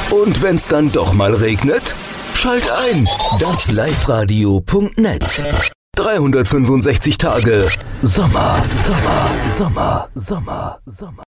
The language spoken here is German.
Und wenn's dann doch mal regnet? Schalt ein, das liveradio.net. 365 Tage Sommer, Sommer, Sommer, Sommer, Sommer.